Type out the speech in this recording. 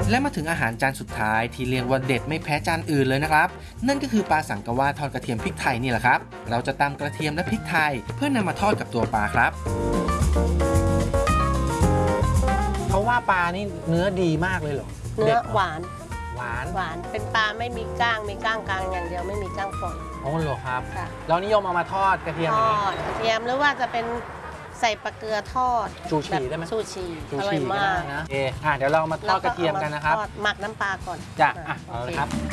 และมาถึงอาหารจานสุดท้ายที่เรียกว่าเด็ดไม่แพ้จานอื่นเลยนะครับนั่นก็คือปลาสังกะวาทอดกระเทียมพริกไทยนี่แหละครับเราจะตำกระเทียมและพริกไทยเพื่อนำมาทอดกับตัวปลาครับเขาว่าปลานี่เนื้อดีมากเลยเหรอเนื้อหวานหวานเป็นปลาไม่มีก้างมีก้างกลางอย่างเดียวไม่มีก้างฝอยอ๋อเหรอครับค่ะแล้วนิยมเอามาทอดกระเทียมอย่างนี้ทอดกระเทียมหรือว่าจะเป็นใส่ปลาเกลือทอดชูชีได้ไหมชูชีอร่อยมากนะเดี๋ยวเรามาทอดกระเทียมกันนะครับหมักน้ำปลาก่อนจ้ะเอาละครับ